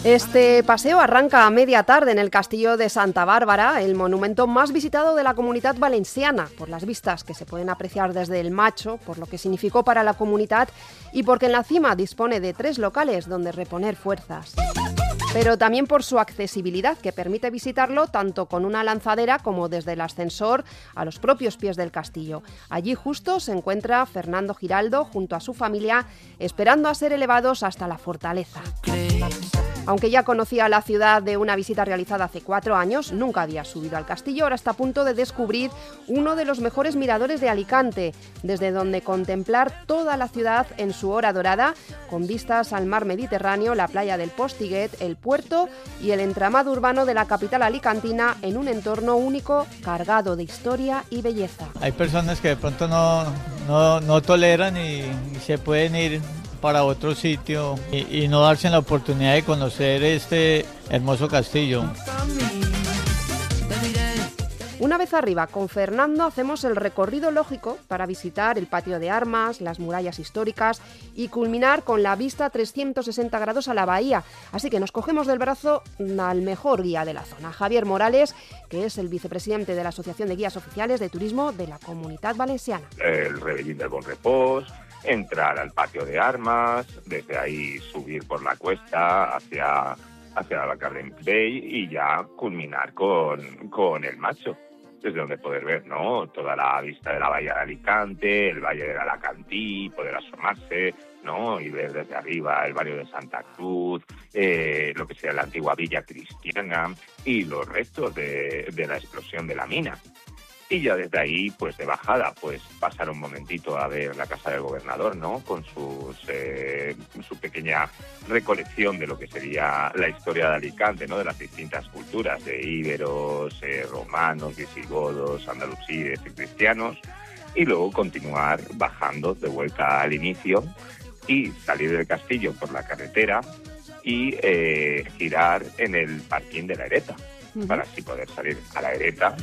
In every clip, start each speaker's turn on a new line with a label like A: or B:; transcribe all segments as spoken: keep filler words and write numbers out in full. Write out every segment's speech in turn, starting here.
A: Este paseo arranca a media tarde en el Castillo de Santa Bárbara, el monumento más visitado de la Comunitat Valenciana, por las vistas que se pueden apreciar desde el Macho, por lo que significó para la comunidad y porque en la cima dispone de tres locales donde reponer fuerzas. Pero también por su accesibilidad, que permite visitarlo tanto con una lanzadera como desde el ascensor a los propios pies del castillo. Allí justo se encuentra Fernando Giraldo junto a su familia, esperando a ser elevados hasta la fortaleza. Aunque ya conocía la ciudad de una visita realizada hace cuatro años, nunca había subido al castillo. Ahora está a punto de descubrir uno de los mejores miradores de Alicante, desde donde contemplar toda la ciudad en su hora dorada, con vistas al mar Mediterráneo, la playa del Postiguet, el puerto y el entramado urbano de la capital alicantina en un entorno único, cargado de historia y belleza.
B: Hay personas que de pronto no, no, no toleran y, y se pueden ir para otro sitio y, y no darse la oportunidad de conocer este hermoso castillo.
A: Una vez arriba, con Fernando hacemos el recorrido lógico para visitar el patio de armas, las murallas históricas y culminar con la vista trescientos sesenta grados a la bahía. Así que nos cogemos del brazo al mejor guía de la zona, Javier Morales, que es el vicepresidente de la Asociación de Guías Oficiales de Turismo de la Comunitat Valenciana.
C: El Rebellín del Bon Repòs, entrar al patio de armas, desde ahí subir por la cuesta hacia, hacia la Carden Bay y ya culminar con, con el Macho, desde donde poder ver, ¿no?, toda la vista de la bahía de Alicante, el valle del Alacantí, poder asomarse, ¿no?, y ver desde arriba el barrio de Santa Cruz, eh, lo que sea la antigua villa cristiana y los restos de, de la explosión de la mina. Y ya desde ahí, pues de bajada, pues pasar un momentito a ver la casa del gobernador, ¿no?, con sus eh, su pequeña recolección de lo que sería la historia de Alicante, ¿no?, de las distintas culturas, de íberos, eh, romanos, visigodos, andalusíes y cristianos, y luego continuar bajando de vuelta al inicio y salir del castillo por la carretera y eh, girar en el parking de la Ereta, uh-huh, para así poder salir a la Ereta.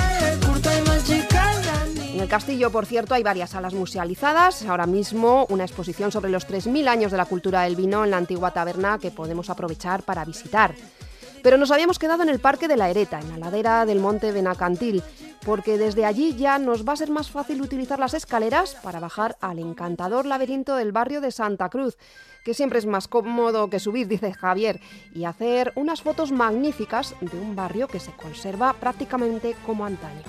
A: En el castillo, por cierto, hay varias salas musealizadas. Ahora mismo una exposición sobre los tres mil años de la cultura del vino en la antigua taberna que podemos aprovechar para visitar. Pero nos habíamos quedado en el Parque de la Ereta, en la ladera del Monte Benacantil, porque desde allí ya nos va a ser más fácil utilizar las escaleras para bajar al encantador laberinto del barrio de Santa Cruz, que siempre es más cómodo que subir, dice Javier, y hacer unas fotos magníficas de un barrio que se conserva prácticamente como antaño.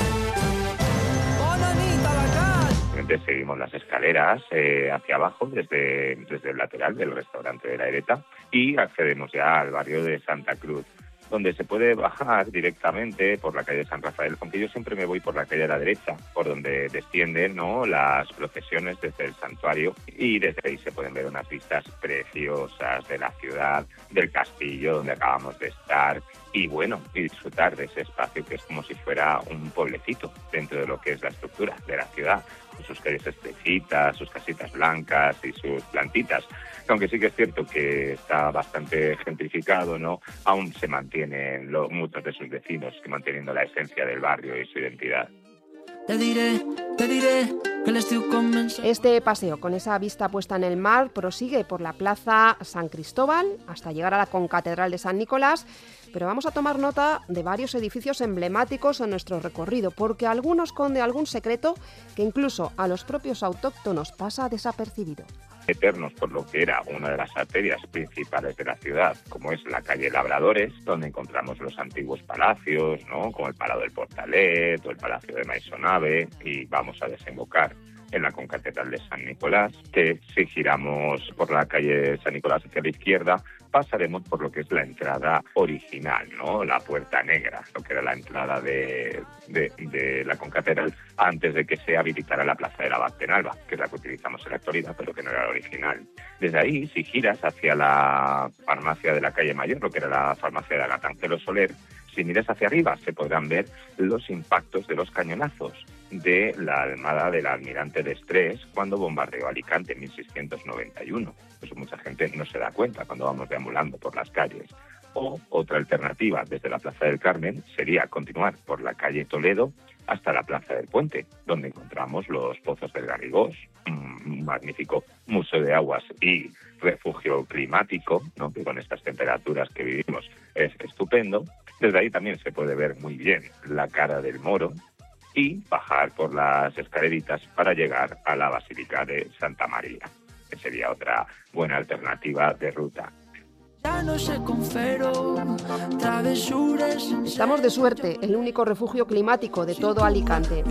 C: Seguimos las escaleras eh, hacia abajo desde, desde el lateral del restaurante de la Ereta y accedemos ya al barrio de Santa Cruz, donde se puede bajar directamente por la calle San Rafael, aunque yo siempre me voy por la calle a la derecha, por donde descienden, ¿no?, las procesiones desde el santuario, y desde ahí se pueden ver unas vistas preciosas de la ciudad, del castillo donde acabamos de estar, y bueno, y disfrutar de ese espacio que es como si fuera un pueblecito dentro de lo que es la estructura de la ciudad, con sus calles estrechitas, sus casitas blancas y sus plantitas. Aunque sí que es cierto que está bastante gentrificado, ¿no?, aún se mantienen lo, muchos de sus vecinos que manteniendo la esencia del barrio y su identidad.
A: Te diré, te diré que les estoy convencido. Este paseo con esa vista puesta en el mar prosigue por la Plaza San Cristóbal hasta llegar a la Concatedral de San Nicolás, pero vamos a tomar nota de varios edificios emblemáticos en nuestro recorrido, porque alguno esconde algún secreto que incluso a los propios autóctonos pasa desapercibido.
C: Meternos por lo que era una de las arterias principales de la ciudad, como es la calle Labradores, donde encontramos los antiguos palacios, ¿no?, como el Palau del Portalet o el Palacio de Maisonave, y vamos a desembocar en la concatedral de San Nicolás, que si giramos por la calle San Nicolás hacia la izquierda, pasaremos por lo que es la entrada original, ¿no?, la Puerta Negra, lo que era la entrada de, de, de la concatedral antes de que se habilitara la Plaza de la Abad Penalba, que es la que utilizamos en la actualidad, pero que no era la original. Desde ahí, si giras hacia la farmacia de la calle Mayor, lo que era la farmacia de Agatangelo Soler, si miras hacia arriba se podrán ver los impactos de los cañonazos de la armada del almirante Destrés cuando bombardeó Alicante en mil seiscientos noventa y uno. Eso mucha gente no se da cuenta cuando vamos deambulando por las calles. O otra alternativa desde la Plaza del Carmen sería continuar por la calle Toledo hasta la Plaza del Puente, donde encontramos los Pozos del Garrigós, un magnífico museo de aguas y refugio climático, ¿no?, que con estas temperaturas que vivimos es estupendo. Desde ahí también se puede ver muy bien la Cara del Moro y bajar por las escaleritas para llegar a la Basílica de Santa María, que sería otra buena alternativa de ruta.
A: Estamos de suerte, el único refugio climático de todo Alicante.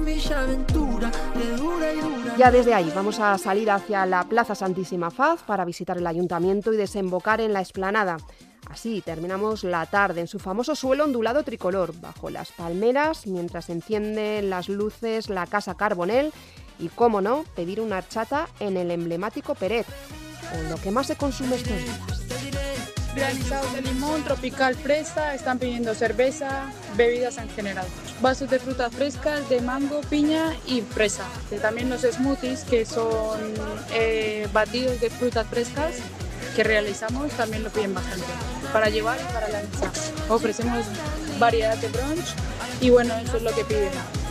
A: Ya desde ahí vamos a salir hacia la Plaza Santísima Faz para visitar el ayuntamiento y desembocar en la explanada. Así terminamos la tarde en su famoso suelo ondulado tricolor, bajo las palmeras, mientras encienden las luces la Casa Carbonell y, cómo no, pedir una horchata en el emblemático Peret, o lo que más se consume estos días.
D: Granizados de limón, tropical, fresa, están pidiendo cerveza, bebidas en general. Vasos de frutas frescas, de mango, piña y fresa. También los smoothies, que son eh, batidos de frutas frescas que realizamos, también lo piden bastante. Para llevar y para la mesa. Ofrecemos variedad de brunch y bueno, eso es lo que piden.